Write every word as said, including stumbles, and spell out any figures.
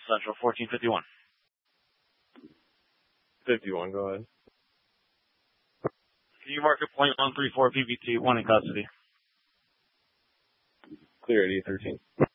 Central, fourteen fifty-one. fifty-one, go ahead. Can you mark a point one three four P B T, one in custody? Clear at E thirteen.